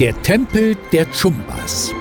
Der Tempel der Chumbas.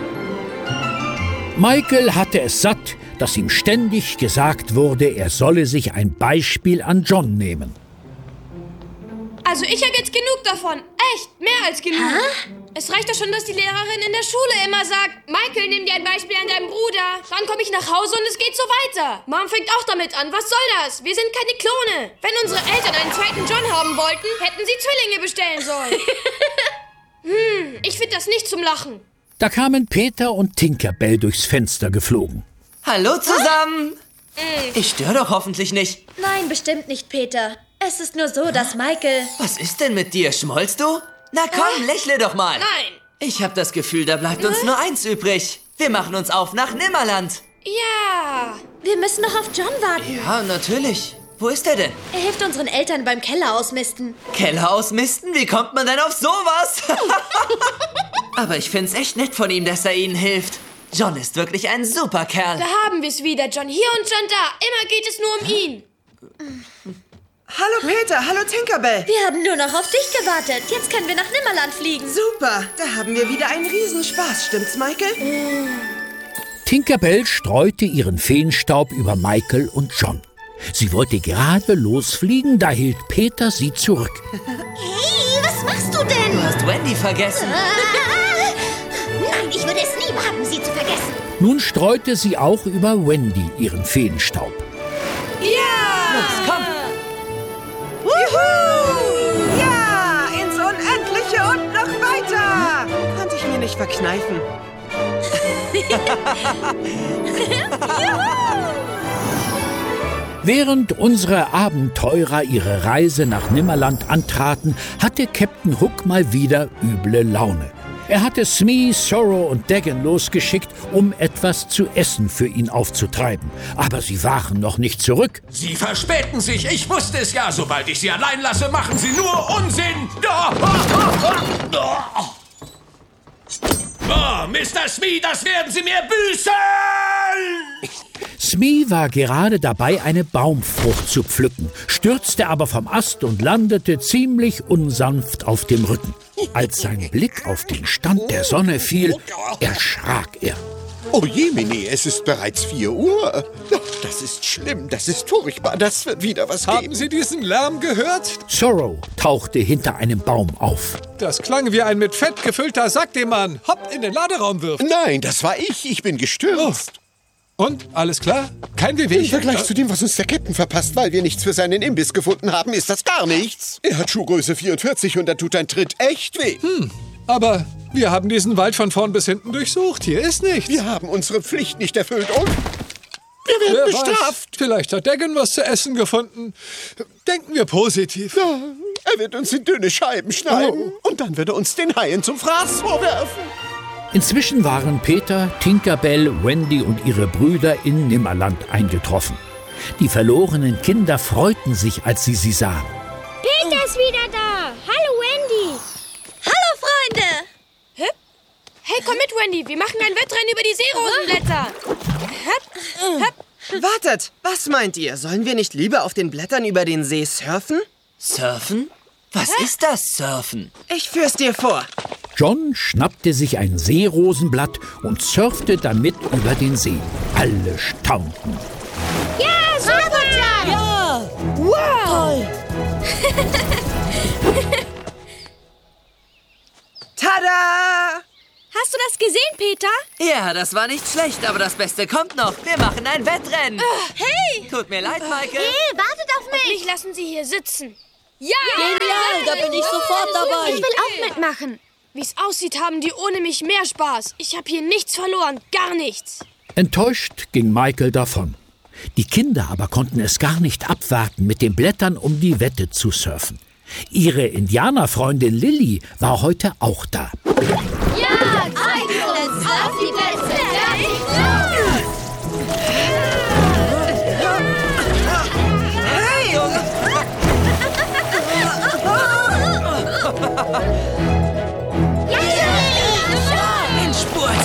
Michael hatte es satt, dass ihm ständig gesagt wurde, er solle sich ein Beispiel an John nehmen. Also ich habe jetzt genug davon. Echt, mehr als genug. Es reicht doch schon, dass die Lehrerin in der Schule immer sagt, Michael, nimm dir ein Beispiel an deinem Bruder. Dann komme ich nach Hause und es geht so weiter. Mom fängt auch damit an. Was soll das? Wir sind keine Klone. Wenn unsere Eltern einen zweiten John haben wollten, hätten sie Zwillinge bestellen sollen. Ich finde das nicht zum Lachen. Da kamen Peter und Tinkerbell durchs Fenster geflogen. Hallo zusammen. Ich störe doch hoffentlich nicht. Nein, bestimmt nicht, Peter. Es ist nur so, dass Michael... Was ist denn mit dir? Schmollst du? Na komm, lächle doch mal. Nein. Ich habe das Gefühl, da bleibt uns nur eins übrig. Wir machen uns auf nach Nimmerland. Ja. Wir müssen noch auf John warten. Ja, natürlich. Wo ist er denn? Er hilft unseren Eltern beim Keller ausmisten. Keller ausmisten? Wie kommt man denn auf sowas? Aber ich find's echt nett von ihm, dass er ihnen hilft. John ist wirklich ein super Kerl. Da haben wir es wieder. John hier und John da. Immer geht es nur um ihn. Hallo Peter, hallo Tinkerbell. Wir haben nur noch auf dich gewartet. Jetzt können wir nach Nimmerland fliegen. Super, da haben wir wieder einen Riesenspaß, stimmt's, Michael? Tinkerbell streute ihren Feenstaub über Michael und John. Sie wollte gerade losfliegen, da hielt Peter sie zurück. Hey, was machst du denn? Du hast Wendy vergessen. Nein, ich würde es nie wagen, sie zu vergessen. Nun streute sie auch über Wendy ihren Feenstaub. Los, komm. Juhu! Ja, ins Unendliche und noch weiter. Konnte ich mir nicht verkneifen. Während unsere Abenteurer ihre Reise nach Nimmerland antraten, hatte Captain Hook mal wieder üble Laune. Er hatte Smee, Sorrow und Dagon losgeschickt, um etwas zu essen für ihn aufzutreiben. Aber sie waren noch nicht zurück. Sie verspäten sich. Ich wusste es ja. Sobald ich Sie allein lasse, machen Sie nur Unsinn. Oh, Mr. Smee, das werden Sie mir büßen! Smee war gerade dabei, eine Baumfrucht zu pflücken, stürzte aber vom Ast und landete ziemlich unsanft auf dem Rücken. Als sein Blick auf den Stand der Sonne fiel, erschrak er. Oh Jemini, es ist bereits 4 Uhr. Das ist schlimm, das ist furchtbar, das wird wieder was geben. Haben Sie diesen Lärm gehört? Sorrow tauchte hinter einem Baum auf. Das klang wie ein mit Fett gefüllter Sack, den man hopp in den Laderaum wirft. Nein, das war ich bin gestürzt. Und, alles klar? Kein Wehwehchen? Im Vergleich zu dem, was uns der Captain verpasst, weil wir nichts für seinen Imbiss gefunden haben, ist das gar nichts. Er hat Schuhgröße 44 und da tut ein Tritt echt weh. Aber wir haben diesen Wald von vorn bis hinten durchsucht. Hier ist nichts. Wir haben unsere Pflicht nicht erfüllt und wir werden Wer bestraft. weiß, vielleicht hat Dagon was zu essen gefunden. Denken wir positiv. Ja, er wird uns in dünne Scheiben schneiden und dann wird er uns den Haien zum Fraß vorwerfen. Inzwischen waren Peter, Tinkerbell, Wendy und ihre Brüder in Nimmerland eingetroffen. Die verlorenen Kinder freuten sich, als sie sahen. Peter ist wieder da. Hallo, Wendy. Hallo, Freunde. Hey, komm mit, Wendy. Wir machen ein Wettrennen über die Seerosenblätter. Wartet, was meint ihr? Sollen wir nicht lieber auf den Blättern über den See surfen? Surfen? Was ist das, Surfen? Ich führ's dir vor. John schnappte sich ein Seerosenblatt und surfte damit über den See. Alle staunten. Ja, super, John. Ja. Wow. Toll. Tada! Hast du das gesehen, Peter? Ja, das war nicht schlecht, aber das Beste kommt noch. Wir machen ein Wettrennen. Hey! Tut mir leid, Michael. Hey, wartet auf mich. Mich lassen Sie hier sitzen. Ja! Genial, da bin ich sofort dabei. Ich will auch mitmachen. Wie es aussieht, haben die ohne mich mehr Spaß. Ich habe hier nichts verloren, gar nichts. Enttäuscht ging Michael davon. Die Kinder aber konnten es gar nicht abwarten, mit den Blättern um die Wette zu surfen. Ihre Indianerfreundin Lilly war heute auch da. Ja, Michael, auf die Plätze. Fertig, los. Hey! Endspurt.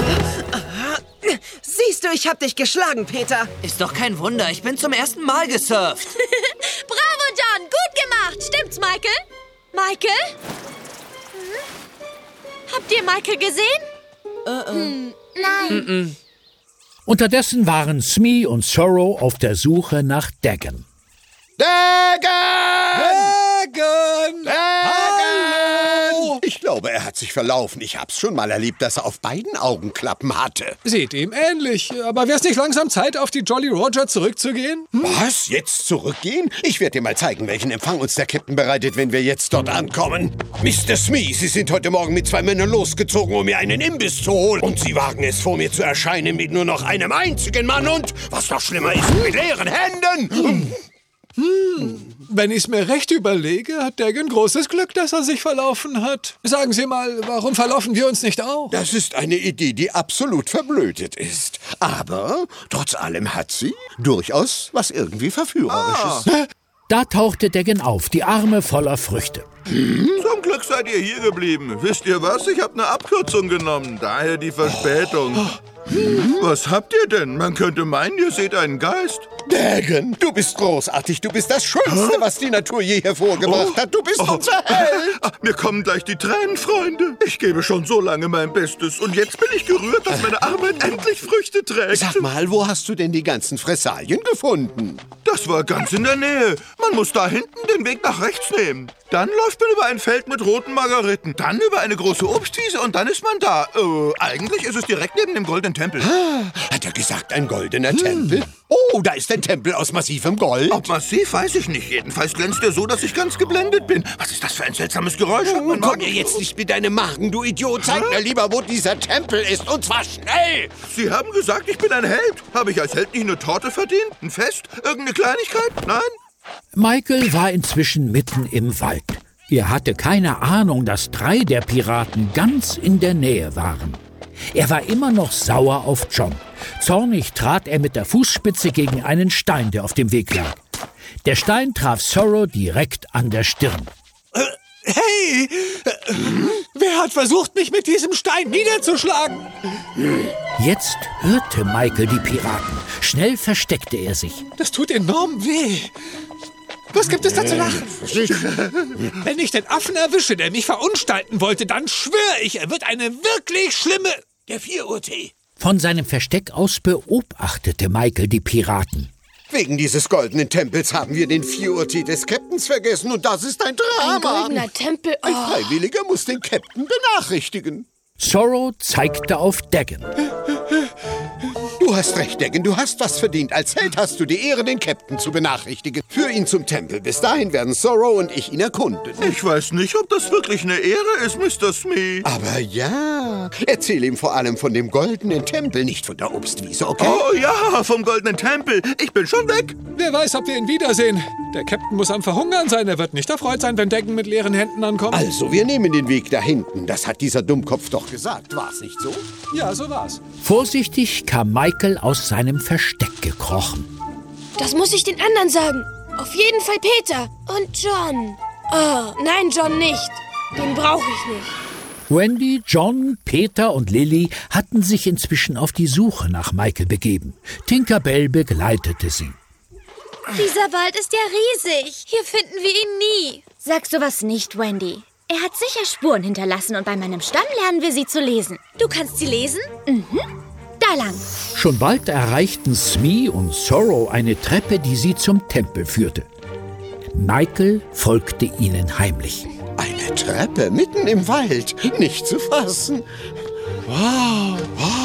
Siehst du, ich hab dich geschlagen, Peter. Ist doch kein Wunder, ich bin zum ersten Mal gesurft. Bravo, John. Gut gemacht. Stimmt's, Michael? Michael? Habt ihr Michael gesehen? Nein. Unterdessen waren Smee und Zorro auf der Suche nach Dagon. Dagon! Hallo! Ich glaube, er hat sich verlaufen. Ich hab's schon mal erlebt, dass er auf beiden Augenklappen hatte. Sieht ihm ähnlich. Aber wär's nicht langsam Zeit, auf die Jolly Roger zurückzugehen? Was? Jetzt zurückgehen? Ich werde dir mal zeigen, welchen Empfang uns der Captain bereitet, wenn wir jetzt dort ankommen. Mr. Smee, Sie sind heute Morgen mit 2 Männern losgezogen, um mir einen Imbiss zu holen. Und Sie wagen es, vor mir zu erscheinen mit nur noch einem einzigen Mann und, was noch schlimmer ist, mit leeren Händen. Wenn ich's mir recht überlege, hat Dagon großes Glück, dass er sich verlaufen hat. Sagen Sie mal, warum verlaufen wir uns nicht auch? Das ist eine Idee, die absolut verblödet ist. Aber trotz allem hat sie durchaus was irgendwie Verführerisches. Da tauchte Dagon auf, die Arme voller Früchte. Zum Glück seid ihr hier geblieben. Wisst ihr was? Ich habe eine Abkürzung genommen. Daher die Verspätung. Was habt ihr denn? Man könnte meinen, ihr seht einen Geist. Dagon, du bist großartig. Du bist das Schönste, was die Natur je hervorgebracht hat. Du bist unser Held. Mir kommen gleich die Tränen, Freunde. Ich gebe schon so lange mein Bestes. Und jetzt bin ich gerührt, dass meine Arbeit endlich Früchte trägt. Sag mal, wo hast du denn die ganzen Fressalien gefunden? Das war ganz in der Nähe. Man muss da hinten den Weg nach rechts nehmen. Dann läuft man über ein Feld mit roten Margariten. Dann über eine große Obstwiese und dann ist man da. Eigentlich ist es direkt neben dem goldenen Tempel. Hat er gesagt, ein goldener Tempel? Oh, da ist ein Tempel aus massivem Gold. Ob massiv, weiß ich nicht. Jedenfalls glänzt er so, dass ich ganz geblendet bin. Was ist das für ein seltsames Geräusch? Komm mir jetzt nicht mit deinem Magen, du Idiot. Zeig mir lieber, wo dieser Tempel ist. Und zwar schnell. Sie haben gesagt, ich bin ein Held. Habe ich als Held nicht eine Torte verdient? Ein Fest? Irgendeine Kleinigkeit? Nein? Michael war inzwischen mitten im Wald. Er hatte keine Ahnung, dass 3 der Piraten ganz in der Nähe waren. Er war immer noch sauer auf John. Zornig trat er mit der Fußspitze gegen einen Stein, der auf dem Weg lag. Der Stein traf Zorro direkt an der Stirn. Hey! Wer hat versucht, mich mit diesem Stein niederzuschlagen? Jetzt hörte Michael die Piraten. Schnell versteckte er sich. Das tut enorm weh. Was gibt es da zu lachen? Wenn ich den Affen erwische, der mich verunstalten wollte, dann schwöre ich, er wird eine wirklich schlimme... Der 4 Uhr Tee. Von seinem Versteck aus beobachtete Michael die Piraten. Wegen dieses goldenen Tempels haben wir den 4 Uhr Tee des Captains vergessen und das ist ein Drama. Ein goldener Tempel? Oh. Ein Freiwilliger muss den Captain benachrichtigen. Zorro zeigte auf Dagon. Du hast recht, Dagon, du hast was verdient. Als Held hast du die Ehre, den Captain zu benachrichtigen. Führ ihn zum Tempel. Bis dahin werden Zorro und ich ihn erkunden. Ich weiß nicht, ob das wirklich eine Ehre ist, Mr. Smee. Aber ja, erzähl ihm vor allem von dem goldenen Tempel, nicht von der Obstwiese, okay? Oh ja, vom goldenen Tempel. Ich bin schon weg. Wer weiß, ob wir ihn wiedersehen. Der Captain muss am Verhungern sein. Er wird nicht erfreut sein, wenn Dagon mit leeren Händen ankommt. Also, wir nehmen den Weg da hinten. Das hat dieser Dummkopf doch gesagt. War's nicht so? Ja, so war's. Vorsichtig kam Michael aus seinem Versteck gekrochen. Das muss ich den anderen sagen. Auf jeden Fall Peter. Und John. Oh, nein, John nicht. Den brauche ich nicht. Wendy, John, Peter und Lily hatten sich inzwischen auf die Suche nach Michael begeben. Tinkerbell begleitete sie. Dieser Wald ist ja riesig. Hier finden wir ihn nie. Sag sowas nicht, Wendy. Er hat sicher Spuren hinterlassen und bei meinem Stamm lernen wir sie zu lesen. Du kannst sie lesen? Mhm. Da lang. Schon bald erreichten Smee und Zorro eine Treppe, die sie zum Tempel führte. Michael folgte ihnen heimlich. Eine Treppe mitten im Wald. Nicht zu fassen. Wow.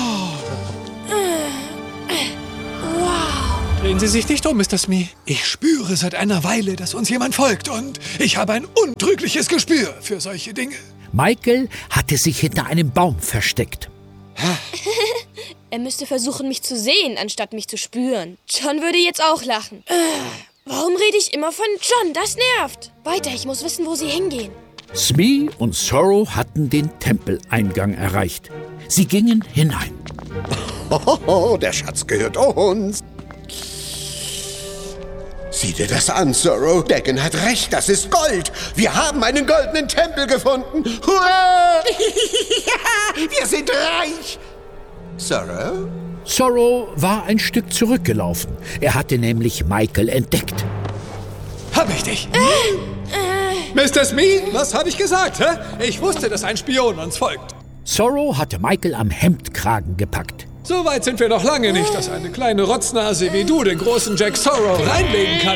Drehen Sie sich nicht um, Mr. Smee. Ich spüre seit einer Weile, dass uns jemand folgt und ich habe ein untrügliches Gespür für solche Dinge. Michael hatte sich hinter einem Baum versteckt. Er müsste versuchen, mich zu sehen, anstatt mich zu spüren. John würde jetzt auch lachen. Warum rede ich immer von John? Das nervt. Weiter, ich muss wissen, wo sie hingehen. Smee und Zorro hatten den Tempeleingang erreicht. Sie gingen hinein. Oh, der Schatz gehört uns. Sieh dir das an, Zorro. Dagon hat recht, das ist Gold. Wir haben einen goldenen Tempel gefunden. Hurra! Ja, wir sind reich. Zorro? Zorro war ein Stück zurückgelaufen. Er hatte nämlich Michael entdeckt. Hab ich dich? Mr. Smee, was habe ich gesagt, hä? Ich wusste, dass ein Spion uns folgt. Sorrow hatte Michael am Hemdkragen gepackt. So weit sind wir noch lange nicht, dass eine kleine Rotznase wie du den großen Jack Sorrow reinlegen kann.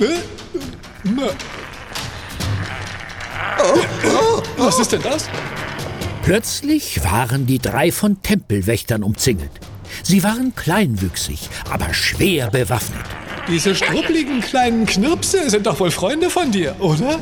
Was ist denn das? Plötzlich waren die 3 von Tempelwächtern umzingelt. Sie waren kleinwüchsig, aber schwer bewaffnet. Diese struppligen kleinen Knirpse sind doch wohl Freunde von dir, oder?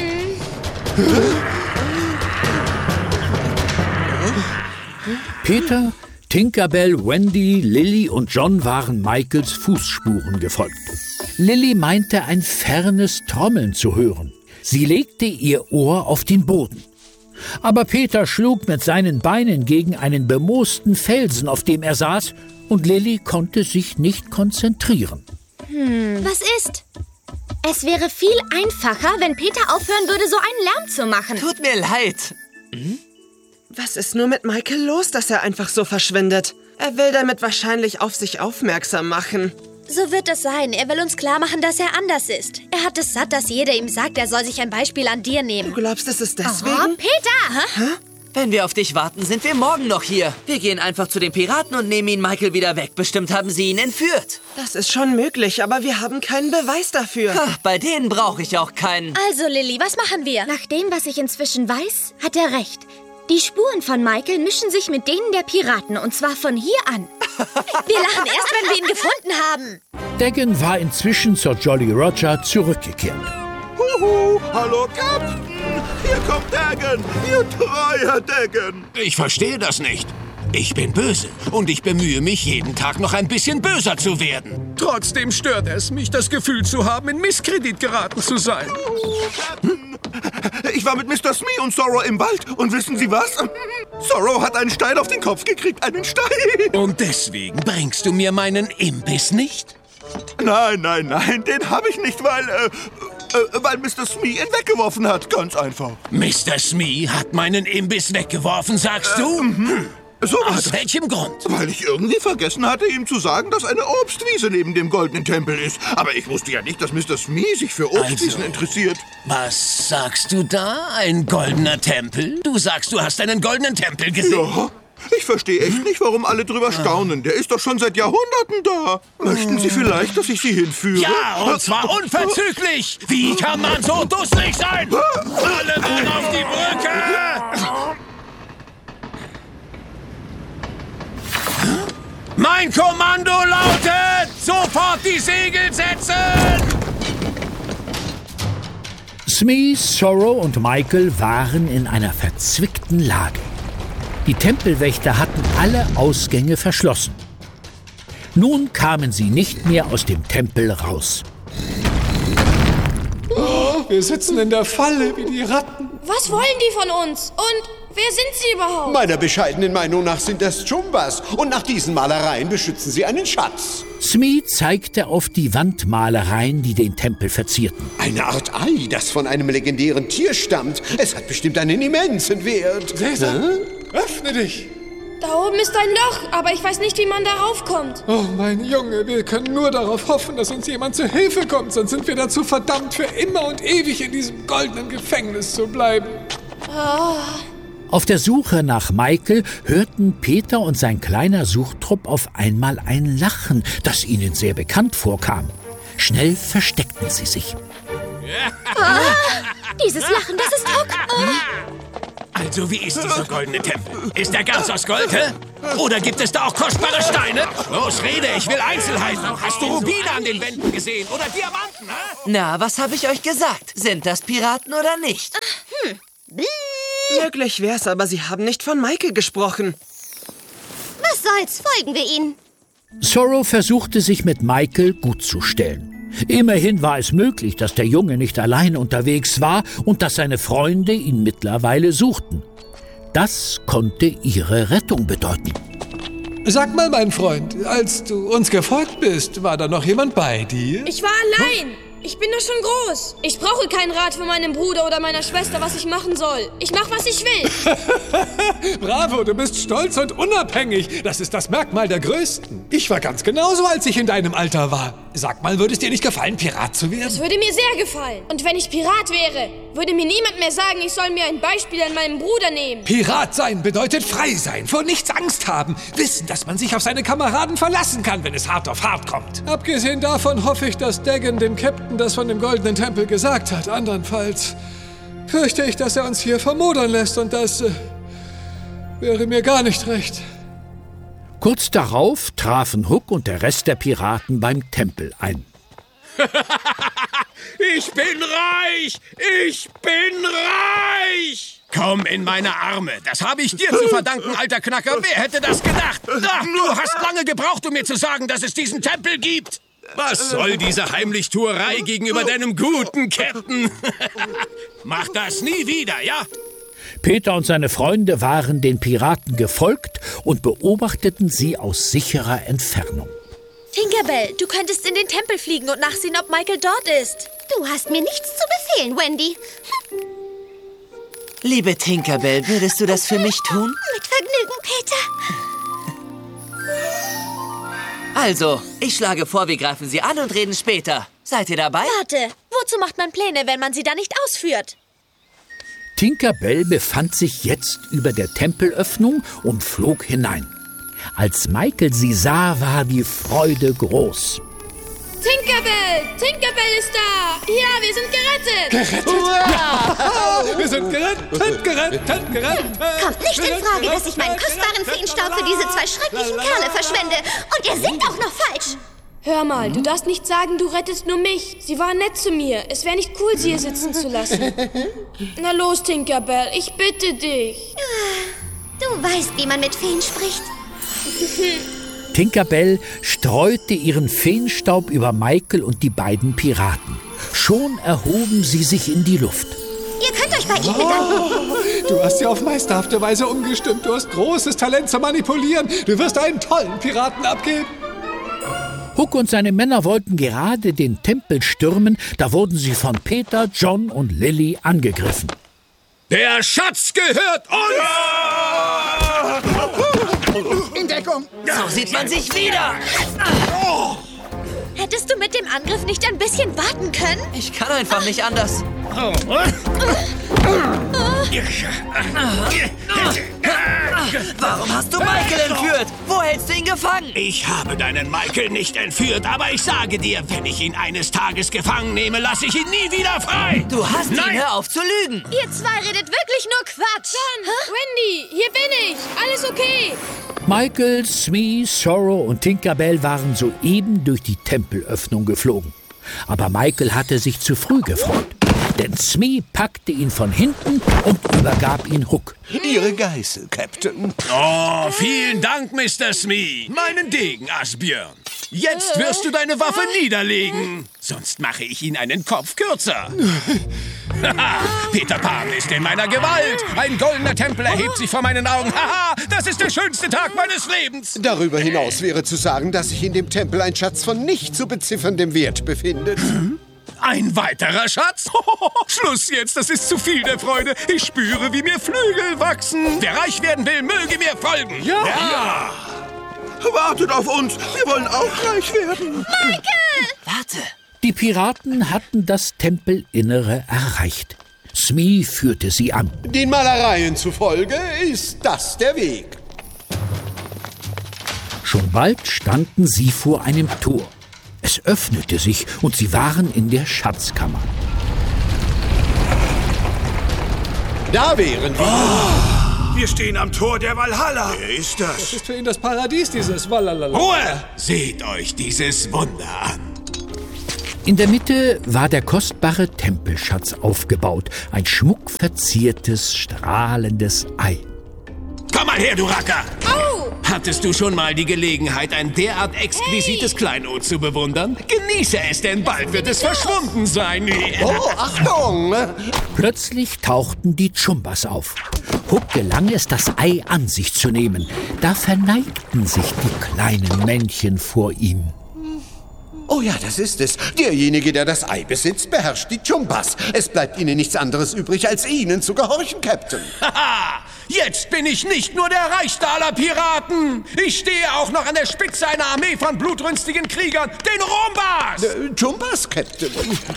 Peter, Tinkerbell, Wendy, Lily und John waren Michaels Fußspuren gefolgt. Lily meinte, ein fernes Trommeln zu hören. Sie legte ihr Ohr auf den Boden. Aber Peter schlug mit seinen Beinen gegen einen bemoosten Felsen, auf dem er saß, und Lily konnte sich nicht konzentrieren. Was ist? Es wäre viel einfacher, wenn Peter aufhören würde, so einen Lärm zu machen. Tut mir leid. Was ist nur mit Michael los, dass er einfach so verschwindet? Er will damit wahrscheinlich auf sich aufmerksam machen. So wird es sein. Er will uns klar machen, dass er anders ist. Er hat es satt, dass jeder ihm sagt, er soll sich ein Beispiel an dir nehmen. Du glaubst, es ist deswegen? Oh, Peter! Wenn wir auf dich warten, sind wir morgen noch hier. Wir gehen einfach zu den Piraten und nehmen ihn Michael wieder weg. Bestimmt haben sie ihn entführt. Das ist schon möglich, aber wir haben keinen Beweis dafür. Bei denen brauche ich auch keinen. Also, Lily, was machen wir? Nach dem, was ich inzwischen weiß, hat er recht. Die Spuren von Michael mischen sich mit denen der Piraten, und zwar von hier an. Wir lachen erst, wenn wir ihn gefunden haben. Dagon war inzwischen zur Jolly Roger zurückgekehrt. Huhu, hallo Captain. Hier kommt Dagon, ihr treuer Dagon. Ich verstehe das nicht. Ich bin böse und ich bemühe mich, jeden Tag noch ein bisschen böser zu werden. Trotzdem stört es mich, das Gefühl zu haben, in Misskredit geraten zu sein. Ich war mit Mr. Smee und Sorrow im Wald und wissen Sie was? Sorrow hat einen Stein auf den Kopf gekriegt, einen Stein. Und deswegen bringst du mir meinen Imbiss nicht? Nein, den habe ich nicht, weil Mr. Smee ihn weggeworfen hat, ganz einfach. Mr. Smee hat meinen Imbiss weggeworfen, sagst du? So Aus welchem Grund? Weil ich irgendwie vergessen hatte, ihm zu sagen, dass eine Obstwiese neben dem goldenen Tempel ist. Aber ich wusste ja nicht, dass Mr. Smee sich für Obstwiesen interessiert. Was sagst du da? Ein goldener Tempel? Du sagst, du hast einen goldenen Tempel gesehen? Ja. Ich verstehe echt nicht, warum alle drüber staunen. Der ist doch schon seit Jahrhunderten da. Möchten Sie vielleicht, dass ich Sie hinführe? Ja, und zwar unverzüglich. Wie kann man so dusselig sein? Alle Mann auf die Brücke! Mein Kommando lautet, sofort die Segel setzen! Smee, Sorrow und Michael waren in einer verzwickten Lage. Die Tempelwächter hatten alle Ausgänge verschlossen. Nun kamen sie nicht mehr aus dem Tempel raus. Oh, wir sitzen in der Falle wie die Ratten. Was wollen die von uns? Und wer sind sie überhaupt? Meiner bescheidenen Meinung nach sind das Chumbas. Und nach diesen Malereien beschützen sie einen Schatz. Smee zeigte auf die Wandmalereien, die den Tempel verzierten. Eine Art Ei, das von einem legendären Tier stammt. Es hat bestimmt einen immensen Wert. Cäsar, öffne dich. Da oben ist ein Loch, aber ich weiß nicht, wie man darauf kommt. Oh, mein Junge, wir können nur darauf hoffen, dass uns jemand zu Hilfe kommt. Sonst sind wir dazu verdammt, für immer und ewig in diesem goldenen Gefängnis zu bleiben. Oh. Auf der Suche nach Michael hörten Peter und sein kleiner Suchtrupp auf einmal ein Lachen, das ihnen sehr bekannt vorkam. Schnell versteckten sie sich. Dieses Lachen, das ist Huck. Also, wie ist dieser goldene Tempel? Ist er ganz aus Gold, hä? Oder gibt es da auch kostbare Steine? Los, rede, ich will Einzelheiten. Hast du Rubine an den Wänden gesehen? Oder Diamanten, hä? Na, was habe ich euch gesagt? Sind das Piraten oder nicht? Möglich wär's, aber Sie haben nicht von Michael gesprochen. Was soll's? Folgen wir ihnen. Sorrow versuchte sich mit Michael gut zu stellen. Immerhin war es möglich, dass der Junge nicht allein unterwegs war und dass seine Freunde ihn mittlerweile suchten. Das konnte ihre Rettung bedeuten. Sag mal, mein Freund, als du uns gefolgt bist, war da noch jemand bei dir? Ich war allein. Ich bin doch schon groß. Ich brauche keinen Rat von meinem Bruder oder meiner Schwester, was ich machen soll. Ich mache, was ich will. Bravo, du bist stolz und unabhängig. Das ist das Merkmal der Größten. Ich war ganz genauso, als ich in deinem Alter war. Sag mal, würde es dir nicht gefallen, Pirat zu werden? Das würde mir sehr gefallen. Und wenn ich Pirat wäre, würde mir niemand mehr sagen, ich soll mir ein Beispiel an meinem Bruder nehmen. Pirat sein bedeutet frei sein, vor nichts Angst haben, wissen, dass man sich auf seine Kameraden verlassen kann, wenn es hart auf hart kommt. Abgesehen davon hoffe ich, dass Dagon dem Captain das von dem Goldenen Tempel gesagt hat. Andernfalls fürchte ich, dass er uns hier vermodern lässt und das wäre mir gar nicht recht. Kurz darauf trafen Hook und der Rest der Piraten beim Tempel ein. Ich bin reich! Ich bin reich! Komm in meine Arme. Das habe ich dir zu verdanken, alter Knacker. Wer hätte das gedacht? Ach, du hast lange gebraucht, um mir zu sagen, dass es diesen Tempel gibt. Was soll diese Heimlichtuerei gegenüber deinem guten Captain? Mach das nie wieder, ja? Peter und seine Freunde waren den Piraten gefolgt und beobachteten sie aus sicherer Entfernung. Tinkerbell, du könntest in den Tempel fliegen und nachsehen, ob Michael dort ist. Du hast mir nichts zu befehlen, Wendy. Liebe Tinkerbell, würdest du das für mich tun? Mit Vergnügen, Peter. Also, ich schlage vor, wir greifen sie an und reden später. Seid ihr dabei? Warte, wozu macht man Pläne, wenn man sie dann nicht ausführt? Tinkerbell befand sich jetzt über der Tempelöffnung und flog hinein. Als Michael sie sah, war die Freude groß. Tinkerbell! Tinkerbell ist da! Ja, wir sind gerettet! Ja. Wir sind gerettet. Kommt nicht in Frage, dass ich meinen kostbaren Feenstaub für diese zwei schrecklichen Kerle verschwende. Und ihr singt auch noch falsch. Hör mal, du darfst nicht sagen, du rettest nur mich. Sie waren nett zu mir. Es wäre nicht cool, sie hier sitzen zu lassen. Na los, Tinkerbell, ich bitte dich. Du weißt, wie man mit Feen spricht. Tinkerbell streute ihren Feenstaub über Michael und die beiden Piraten. Schon erhoben sie sich in die Luft. Ihr könnt euch bei ihm bedanken. Du hast sie auf meisterhafte Weise umgestimmt. Du hast großes Talent zu manipulieren. Du wirst einen tollen Piraten abgeben. Hook und seine Männer wollten gerade den Tempel stürmen, da wurden sie von Peter, John und Lily angegriffen. Der Schatz gehört uns! In Deckung! So sieht man sich wieder! Hättest du mit dem Angriff nicht ein bisschen warten können? Ich kann einfach nicht anders. Warum hast du Michael entführt? Wo hältst du ihn gefangen? Ich habe deinen Michael nicht entführt, aber ich sage dir, wenn ich ihn eines Tages gefangen nehme, lasse ich ihn nie wieder frei. Du hast ihn, hör auf zu lügen. Ihr zwei redet wirklich nur Quatsch. John, Wendy, hier bin ich. Alles okay. Michael, Smee, Sorrow und Tinkerbell waren soeben durch die Tempelöffnung geflogen. Aber Michael hatte sich zu früh gefreut. Denn Smee packte ihn von hinten und übergab ihn Hook. Ihre Geißel, Captain. Oh, vielen Dank, Mr. Smee. Meinen Degen, Asbjörn. Jetzt wirst du deine Waffe niederlegen. Sonst mache ich ihn einen Kopf kürzer. Peter Pan ist in meiner Gewalt. Ein goldener Tempel erhebt sich vor meinen Augen. Haha, das ist der schönste Tag meines Lebens. Darüber hinaus wäre zu sagen, dass sich in dem Tempel ein Schatz von nicht zu bezifferndem Wert befindet. Ein weiterer Schatz? Schluss jetzt, das ist zu viel der Freude. Ich spüre, wie mir Flügel wachsen. Wer reich werden will, möge mir folgen. Ja. Wartet auf uns, wir wollen auch reich werden. Michael! Warte. Die Piraten hatten das Tempelinnere erreicht. Smee führte sie an. Den Malereien zufolge ist das der Weg. Schon bald standen sie vor einem Tor. Es öffnete sich und sie waren in der Schatzkammer. Da wären wir. Wir stehen am Tor der Valhalla. Wer ist das? Das ist für ihn das Paradies, dieses Wallalala. Ruhe! Seht euch dieses Wunder an. In der Mitte war der kostbare Tempelschatz aufgebaut. Ein schmuckverziertes, strahlendes Ei. Komm mal her, du Racker! Au! Hattest du schon mal die Gelegenheit, ein derart exquisites Kleinod zu bewundern? Genieße es, denn bald wird es verschwunden sein. Oh, Achtung! Plötzlich tauchten die Chumbas auf. Hook gelang es, das Ei an sich zu nehmen. Da verneigten sich die kleinen Männchen vor ihm. Oh ja, das ist es. Derjenige, der das Ei besitzt, beherrscht die Chumbas. Es bleibt ihnen nichts anderes übrig, als ihnen zu gehorchen, Captain. Haha! Jetzt bin ich nicht nur der reichste aller Piraten. Ich stehe auch noch an der Spitze einer Armee von blutrünstigen Kriegern, den Rumbas. Chumbas, Captain.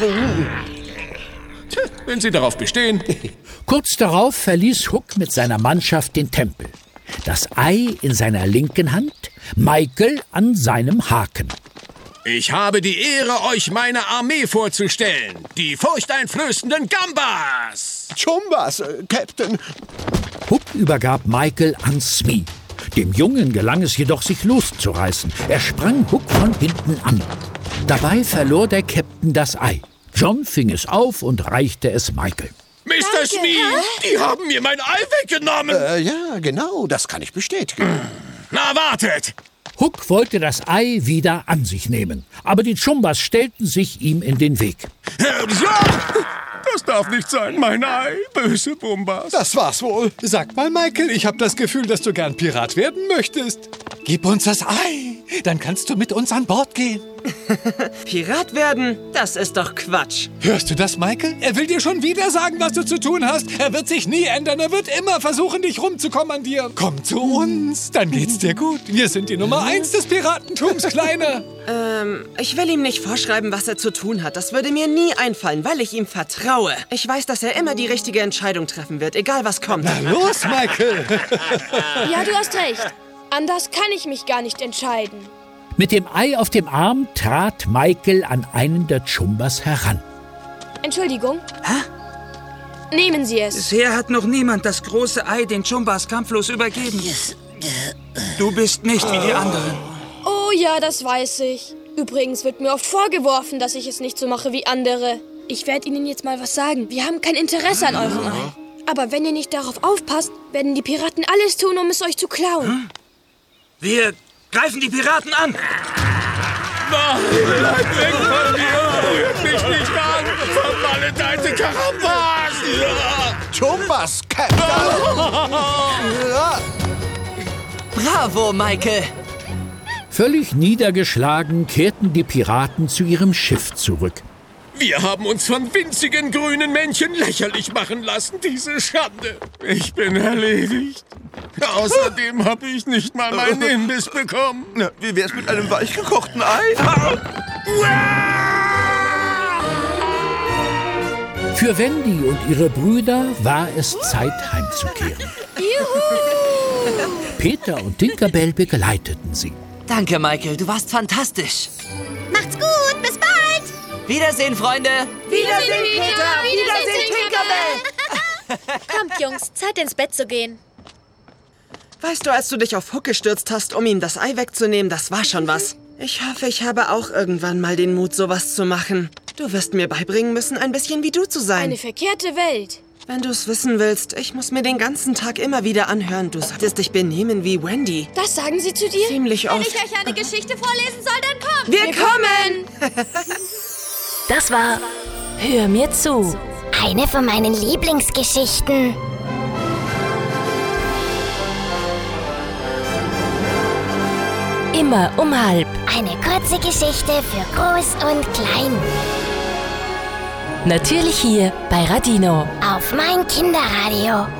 Tja, wenn Sie darauf bestehen. Kurz darauf verließ Hook mit seiner Mannschaft den Tempel. Das Ei in seiner linken Hand, Michael an seinem Haken. Ich habe die Ehre, euch meine Armee vorzustellen. Die furchteinflößenden Gambas. Chumbas, Captain. Hook übergab Michael an Smee. Dem Jungen gelang es jedoch, sich loszureißen. Er sprang Hook von hinten an. Dabei verlor der Captain das Ei. John fing es auf und reichte es Michael. Mr. Smee, die haben mir mein Ei weggenommen. Ja, genau, das kann ich bestätigen. Na, wartet. Hook wollte das Ei wieder an sich nehmen, aber die Chumbas stellten sich ihm in den Weg. Das darf nicht sein, mein Ei, böse Bumbas. Das war's wohl. Sag mal, Michael, ich habe das Gefühl, dass du gern Pirat werden möchtest. Gib uns das Ei, dann kannst du mit uns an Bord gehen. Pirat werden? Das ist doch Quatsch. Hörst du das, Michael? Er will dir schon wieder sagen, was du zu tun hast. Er wird sich nie ändern. Er wird immer versuchen, dich rumzukommandieren. Komm zu uns, dann geht's dir gut. Wir sind die Nummer 1 des Piratentums, Kleiner. Ich will ihm nicht vorschreiben, was er zu tun hat. Das würde mir nie einfallen, weil ich ihm vertraue. Ich weiß, dass er immer die richtige Entscheidung treffen wird, egal was kommt. Na los, Michael. Ja, du hast recht. Anders kann ich mich gar nicht entscheiden. Mit dem Ei auf dem Arm trat Michael an einen der Chumbas heran. Entschuldigung. Nehmen Sie es. Bisher hat noch niemand das große Ei den Chumbas kampflos übergeben. Du bist nicht wie die anderen. Oh ja, das weiß ich. Übrigens wird mir oft vorgeworfen, dass ich es nicht so mache wie andere. Ich werde Ihnen jetzt mal was sagen. Wir haben kein Interesse an eurem Ei. Aber wenn ihr nicht darauf aufpasst, werden die Piraten alles tun, um es euch zu klauen. Wir greifen die Piraten an. Nein, bleib weg von mir. Rührt mich nicht an. Vermaledeite Karambas. Chumbas, Captain. Bravo, Michael. Völlig niedergeschlagen kehrten die Piraten zu ihrem Schiff zurück. Wir haben uns von winzigen grünen Männchen lächerlich machen lassen, diese Schande. Ich bin erledigt. Außerdem habe ich nicht mal meinen Imbiss bekommen. Na, wie wär's mit einem weichgekochten Ei? Für Wendy und ihre Brüder war es Zeit, heimzukehren. Juhu! Peter und Tinkerbell begleiteten sie. Danke, Michael, du warst fantastisch. Macht's gut, bis bald. Wiedersehen, Freunde. Wiedersehen, Peter. Wiedersehen, Tinkerbell. Kommt, Jungs, Zeit ins Bett zu gehen. Weißt du, als du dich auf Hook gestürzt hast, um ihm das Ei wegzunehmen, das war schon was. Ich hoffe, ich habe auch irgendwann mal den Mut, sowas zu machen. Du wirst mir beibringen müssen, ein bisschen wie du zu sein. Eine verkehrte Welt. Wenn du es wissen willst, ich muss mir den ganzen Tag immer wieder anhören, du solltest dich benehmen wie Wendy. Das sagen sie zu dir? Ziemlich oft. Wenn ich euch eine Geschichte vorlesen soll, dann kommt. Wir kommen! Das war Hör mir zu. Eine von meinen Lieblingsgeschichten. Immer um halb. Eine kurze Geschichte für Groß und Klein. Natürlich hier bei Radino. Auf mein Kinderradio.